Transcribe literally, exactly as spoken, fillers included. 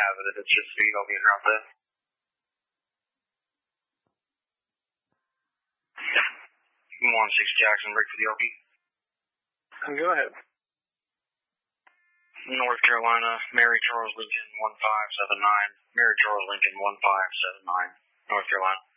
have it. If it's just speed, I'll be around there. one six Jackson, break for the L P. Go ahead. North Carolina, Mary Charles Lincoln one five seven nine. Mary Charles Lincoln one five seven nine. North Carolina.